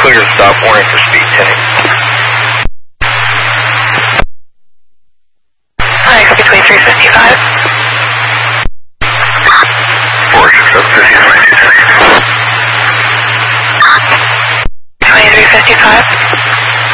clear to stop, warning for speed 10. Hi, copy 2355.